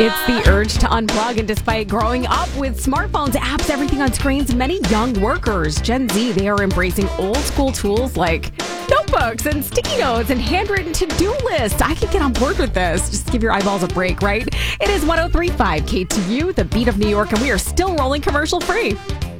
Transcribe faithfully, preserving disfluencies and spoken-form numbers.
It's the urge to unplug, and despite growing up with smartphones, apps, everything on screens, many young workers, Gen Z, they are embracing old school tools like notebooks and sticky notes and handwritten to-do lists. I could get on board with this. Just give your eyeballs a break, right? It is one oh three point five K T U, the beat of New York, and we are still rolling commercial free.